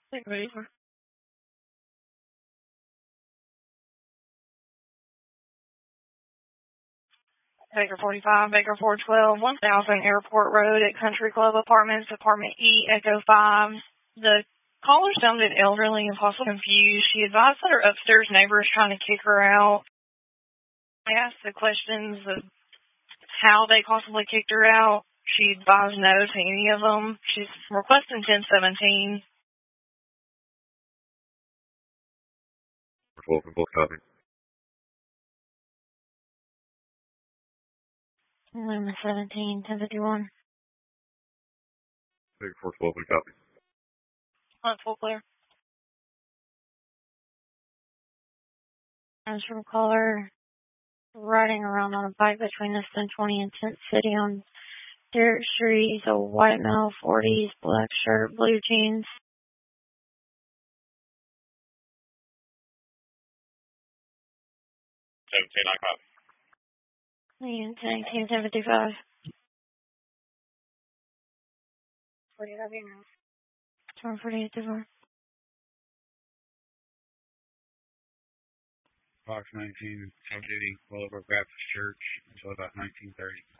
Baker 45, Baker 412, 1000 Airport Road at Country Club Apartments, Apartment E, Echo 5. The caller sounded elderly and possibly confused. She advised that her upstairs neighbor is trying to kick her out. I asked the questions of how they possibly kicked her out. She advised no to any of them. She's requesting 1017. Welcome, both copy. 1117, 1051. Baker 412, copy. Full clear. As from caller riding around on a bike between the 1020 and 10th City on Derrick Street. He's a white male, 40s, black shirt, blue jeans. 17, I copy. 1055. 48 of you now. 48 to 4. Fox 19, South City, Boulevard Baptist Church until about 1930.